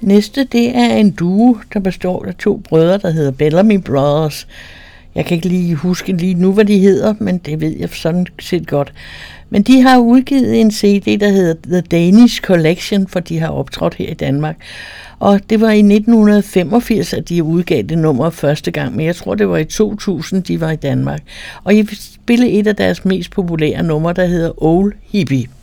Næste, det er en duo, der består af 2 brødre, der hedder Bellamy Brothers. Jeg kan ikke lige huske lige nu, hvad de hedder, men det ved jeg sådan set godt. Men de har udgivet en CD, der hedder The Danish Collection, for de har optrådt her i Danmark. Og det var i 1985, at de udgav det nummer første gang, men jeg tror, det var i 2000, de var i Danmark. Og jeg vil spille et af deres mest populære numre, der hedder Old Hippie.